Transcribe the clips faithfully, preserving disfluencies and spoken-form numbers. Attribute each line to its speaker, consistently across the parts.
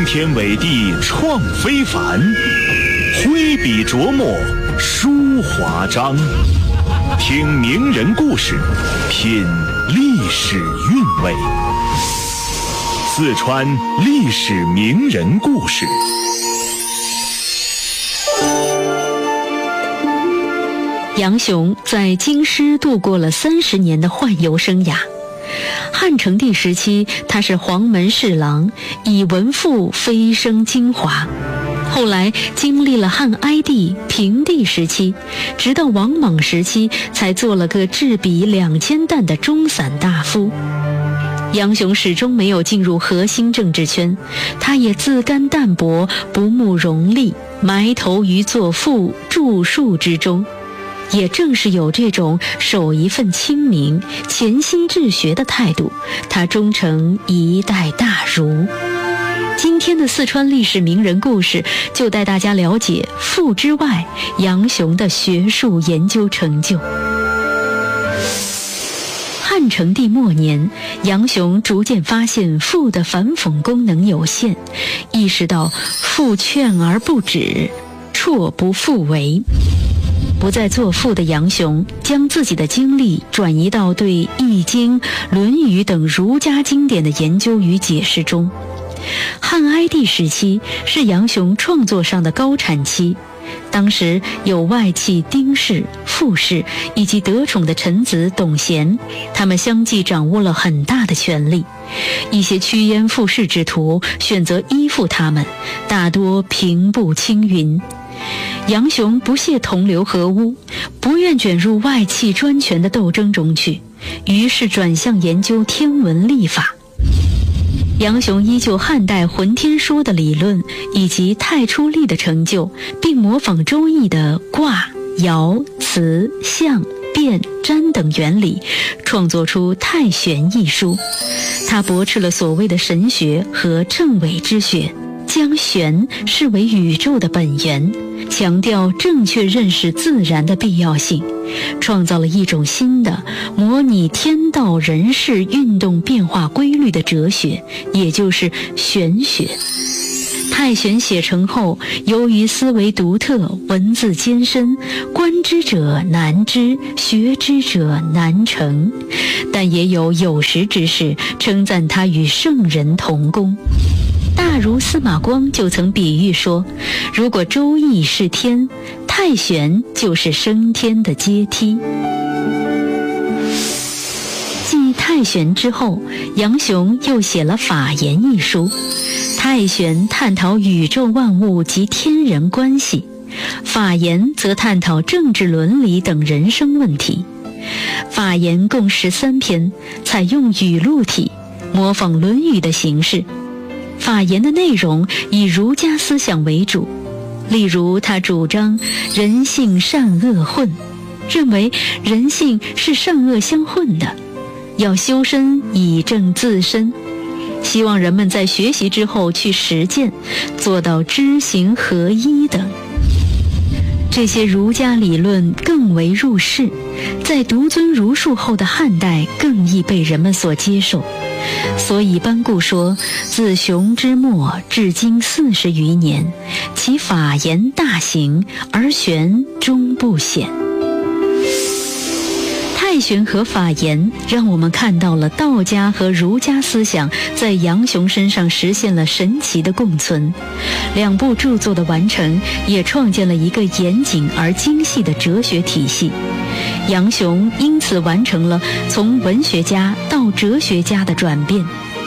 Speaker 1: 惊天伟地创非凡，挥笔琢磨书华章。听名人故事，品历史韵味。四川历史名人故事。
Speaker 2: 杨雄在京师度过了三十年的宦游生涯。汉成帝时期，他是黄门侍郎，以文赋飞升京华。后来经历了汉哀帝、平帝时期，直到王莽时期，才做了个制笔两千担的中散大夫。杨雄始终没有进入核心政治圈，他也自甘淡泊，不慕荣利，埋头于作赋、著述之中。也正是有这种守一份清明、潜心治学的态度，他终成一代大儒。今天的四川历史名人故事，就带大家了解赋之外杨雄的学术研究成就。汉成帝末年，杨雄逐渐发现赋的反讽功能有限，意识到赋劝而不止，辍不复为。不再作赋的杨雄，将自己的精力转移到对《易经》《论语》等儒家经典的研究与解释中。汉哀帝时期是杨雄创作上的高产期，当时有外戚丁氏、傅氏以及得宠的臣子董贤，他们相继掌握了很大的权力。一些趋炎附势之徒选择依附他们，大多平步青云。杨雄不屑同流合污，不愿卷入外戚专权的斗争中去，于是转向研究天文历法。杨雄依旧汉代浑天说的理论以及太初历的成就，并模仿周易的卦、爻、辞、象、变、占等原理，创作出太玄一书。他驳斥了所谓的神学和正伪之学，将玄视为宇宙的本源，强调正确认识自然的必要性，创造了一种新的模拟天道人事运动变化规律的哲学，也就是玄学。太玄写成后，由于思维独特，文字艰深，观之者难知，学之者难成，但也有有识之士称赞他与圣人同工。大儒司马光就曾比喻说，如果周易是天，太玄就是升天的阶梯。继太玄之后，杨雄又写了法言一书。太玄探讨宇宙万物及天人关系，法言则探讨政治伦理等人生问题。法言共十三篇，采用语录体，模仿《论语》的形式。法言的内容以儒家思想为主，例如他主张人性善恶混，认为人性是善恶相混的，要修身以正自身，希望人们在学习之后去实践，做到知行合一等。这些儒家理论更为入世，在独尊儒术后的汉代更易被人们所接受。所以班固说，自熊之末至今四十余年，其法言大行，而玄终不显。太玄和法言让我们看到了道家和儒家思想在杨雄身上实现了神奇的共存。两部著作的完成，也创建了一个严谨而精细的哲学体系。杨雄因此完成了从文学家到哲学家的转变。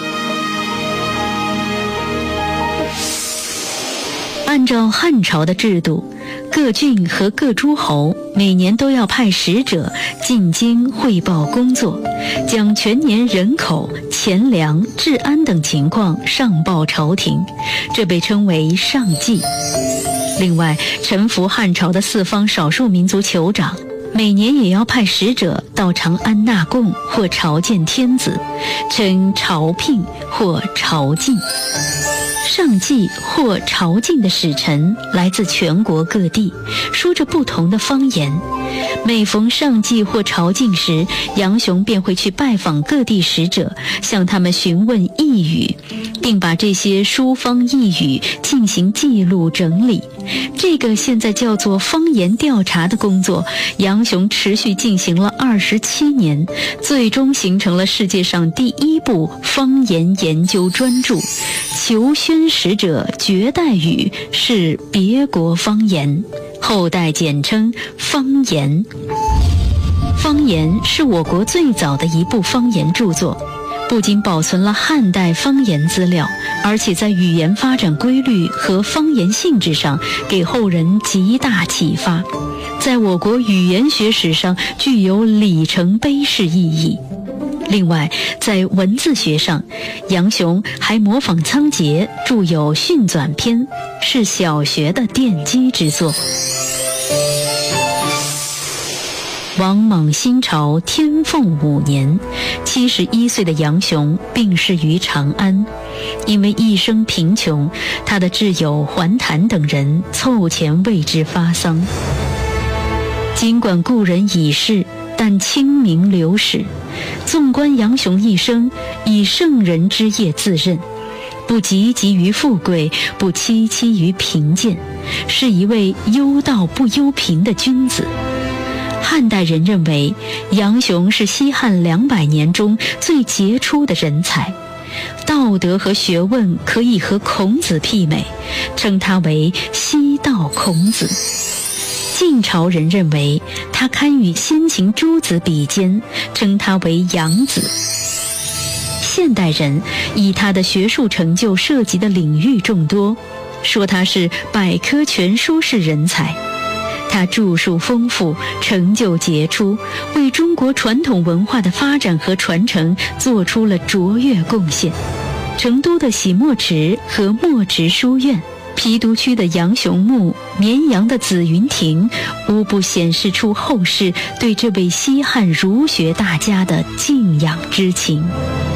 Speaker 2: 按照汉朝的制度，各郡和各诸侯每年都要派使者进京汇报工作，将全年人口、钱粮、治安等情况上报朝廷，这被称为上计。另外，臣服汉朝的四方少数民族酋长每年也要派使者到长安纳贡或朝见天子，称朝聘或朝觐。 上计或朝觐的使臣来自全国各地，说着不同的方言。每逢上计或朝觐时，杨雄便会去拜访各地使者，向他们询问异语，并把这些书方异语进行记录整理。这个现在叫做方言调查的工作，杨雄持续进行了二十七年，最终形成了世界上第一部方言研究专著。求宣使者绝代语是别国方言，后代简称方言。方言是我国最早的一部方言著作，不仅保存了汉代方言资料，而且在语言发展规律和方言性质上给后人极大启发，在我国语言学史上具有里程碑式意义。另外，在文字学上，杨雄还模仿仓颉著有《训纂篇》，是小学的奠基之作。王莽新朝天凤五年，七十一岁的杨雄病逝于长安。因为一生贫穷，他的挚友桓谭等人凑钱为之发丧。尽管故人已逝，但清明流史。纵观杨雄一生，以圣人之业自任，不汲汲于富贵，不戚戚于贫贱，是一位忧道不忧贫的君子。汉代人认为杨雄是西汉两百年中最杰出的人才，道德和学问可以和孔子媲美，称他为西道孔子。晋朝人认为他堪与先秦诸子比肩，称他为杨子。现代人以他的学术成就涉及的领域众多，说他是百科全书式人才。他著述丰富，成就杰出，为中国传统文化的发展和传承做出了卓越贡献。成都的洗墨池和墨池书院，郫都区的杨雄墓，绵阳的紫云亭，无不显示出后世对这位西汉儒学大家的敬仰之情。